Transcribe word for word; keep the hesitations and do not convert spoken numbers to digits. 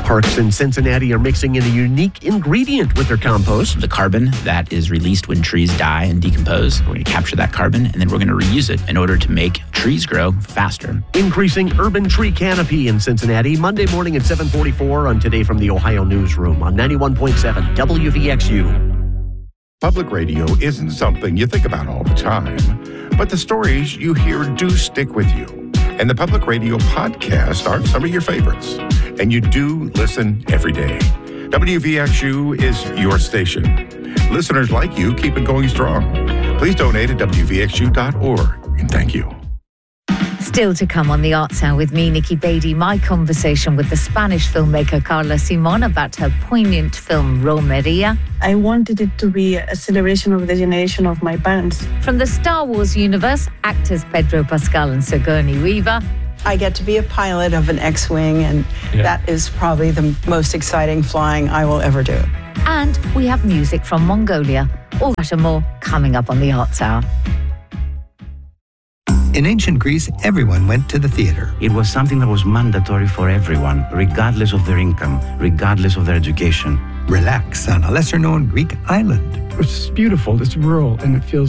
Parks in Cincinnati are mixing in a unique ingredient with their compost. The carbon that is released when trees die and decompose, we're going to capture that carbon and then we're going to reuse it in order to make trees grow faster. Increasing urban tree canopy in Cincinnati, Monday morning at seven forty-four on Today from the Ohio Newsroom on ninety-one point seven W V X U. Public radio isn't something you think about all the time, but the stories you hear do stick with you. And the Public Radio podcasts are some of your favorites. And you do listen every day. W V X U is your station. Listeners like you keep it going strong. Please donate at W V X U dot org. And thank you. Still to come on the Arts Hour with me, Nikki Beatty, my conversation with the Spanish filmmaker Carla Simón about her poignant film Romería. I wanted it to be a celebration of the generation of my parents. From the Star Wars universe, actors Pedro Pascal and Sigourney Weaver. I get to be a pilot of an X-Wing, and yeah. that is probably the most exciting flying I will ever do. And we have music from Mongolia. All that and more coming up on the Arts Hour. In ancient Greece, everyone went to the theater. It was something that was mandatory for everyone, regardless of their income, regardless of their education. Relax on a lesser-known Greek island. It's beautiful, it's rural, and it feels